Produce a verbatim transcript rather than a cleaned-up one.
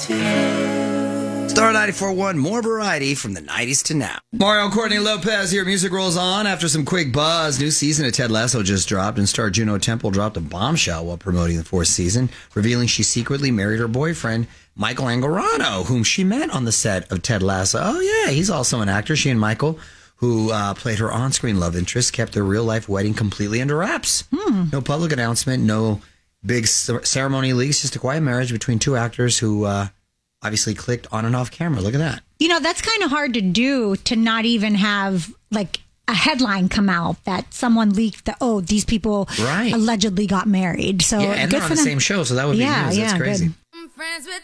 Star ninety-four point one, more variety from the nineties to now. Mario and Courtney Lopez here. Music rolls on after some quick buzz. New season of Ted Lasso just dropped, and star Juno Temple dropped a bombshell while promoting the fourth season, revealing she secretly married her boyfriend, Michael Angarano, whom she met on the set of Ted Lasso. Oh, yeah, he's also an actor. She and Michael, who uh, played her on-screen love interest, kept their real-life wedding completely under wraps. Hmm. No public announcement, no big ceremony leaks, just a quiet marriage between two actors who... Uh, obviously clicked on and off camera. Look at that. You know, that's kind of hard to do, to not even have like a headline come out that someone leaked that, oh, these people right. allegedly got married. So yeah, and good they're on for the them. same show, so that would be yeah, news. That's yeah, crazy. Good.